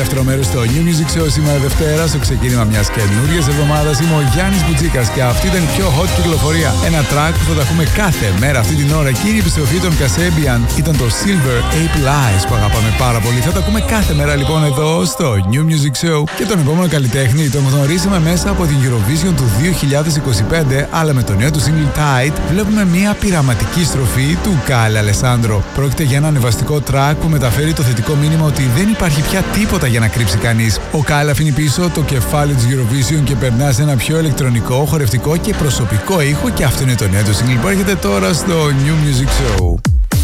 δεύτερο μέρος στο New Music Show σήμερα Δευτέρα, στο ξεκίνημα μιας καινούριας εβδομάδας. Είμαι ο Γιάννης Μπουτζίκας και αυτή ήταν η πιο hot κυκλοφορία. Ένα track που θα τα ακούμε κάθε μέρα αυτή την ώρα. Και η επιστροφή των Kasabian ήταν το Silver Apple Eyes που αγαπάμε πάρα πολύ. Θα τα ακούμε κάθε μέρα λοιπόν εδώ στο New Music Show. Και τον επόμενο καλλιτέχνη τον γνωρίσαμε μέσα από την Eurovision του 2025, αλλά με το νέο του single Tide βλέπουμε μια πειραματική στροφή του Kyle Alessandro. Πρόκειται για ένα ανεβαστικό track που μεταφέρει το θετικό μήνυμα ότι δεν υπάρχει πια τίποτα για να κρύψει κανείς. Ο Kyle αφήνει πίσω το κεφάλι της Eurovision και περνά σε ένα πιο ηλεκτρονικό, χορευτικό και προσωπικό ήχο, και αυτό είναι το νέο του single που έρχεται τώρα στο New Music Show.